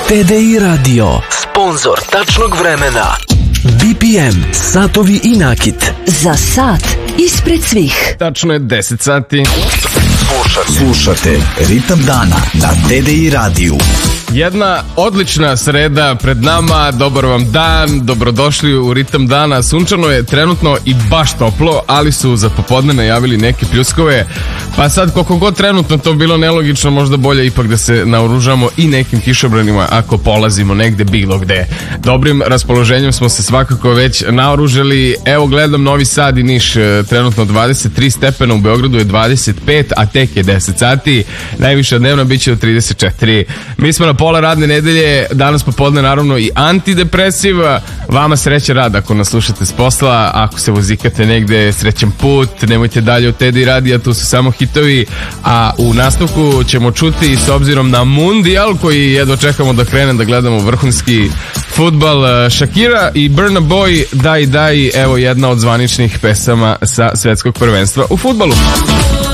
TDI Radio, sponzor tačnog vremena. BPM, satovi i nakit. Za sat ispred svih. Tačno je 10 sati. Slušate Ritam dana na TDI radiju. Jedna odlična sreda pred nama, dobar vam dan, dobrodošli u Ritam dana. Sunčano je trenutno i baš toplo, ali su za popodne najavili neke pljuskove. Pa sad koliko god trenutno to bilo nelogično, možda bolje ipak da se naoružamo i nekim kišobranima ako polazimo negde bilo gde. Dobrim raspoloženjem smo se svakako već naoružali. Evo gledam Novi Sad i Niš, trenutno 23 stepena, u Beogradu je 25, a tek je 10 sati. Najviša dnevna bit će do 34. Mi smo na pola radne nedelje, danas popodne naravno i antidepresiv. Vama sreće rad ako nas slušate s posla, ako se vozikate negde, srećan put, nemojte dalje od TDI radija, tu su samo hitovi. A u nastavku ćemo čuti, s obzirom na Mundijal koji jedva čekamo da krene, da gledamo vrhunski fudbal, Shakira i Burna Boy, Daj Daj, evo jedna od zvaničnih pesama sa svetskog prvenstva u fudbalu.